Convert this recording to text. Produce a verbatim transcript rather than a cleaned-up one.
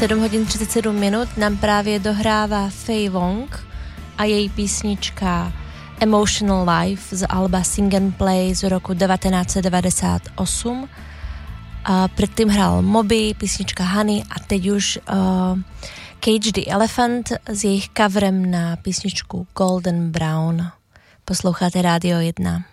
sedm hodin třicet sedm minut nám právě dohrává Faye Wong a její písnička Emotional Life z alba Sing and Play z roku devatenáct set devadesát osm. A předtím hrál Moby, písnička Honey a teď už uh, Cage the Elephant s jejich coverem na písničku Golden Brown. Posloucháte Rádio jedna.